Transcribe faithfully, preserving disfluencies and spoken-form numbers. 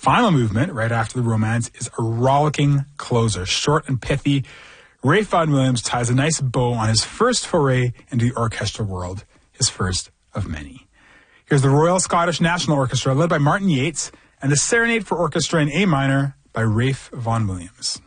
final movement, right after the romance, is a rollicking closer. Short and pithy, Ralph Vaughan Williams ties a nice bow on his first foray into the orchestra world, his first of many. Here's the Royal Scottish National Orchestra, led by Martin Yates, and the Serenade for Orchestra in A minor by Ralph Vaughan Williams.